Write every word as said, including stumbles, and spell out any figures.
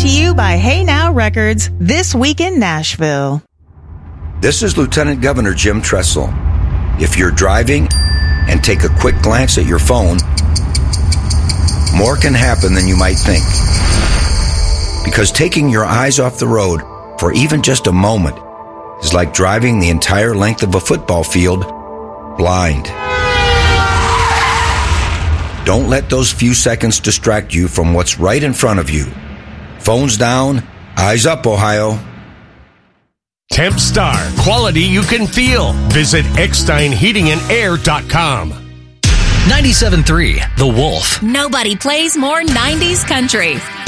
to you by Hey Now Records, This Week in Nashville. This is Lieutenant Governor Jim Tressel. If you're driving and take a quick glance at your phone, more can happen than you might think. Because taking your eyes off the road for even just a moment is like driving the entire length of a football field blind. Don't let those few seconds distract you from what's right in front of you. Phones down, eyes up, Ohio. Tempstar, quality you can feel. Visit Eckstein Heating and Air dot com. ninety-seven point three The Wolf. Nobody plays more nineties country.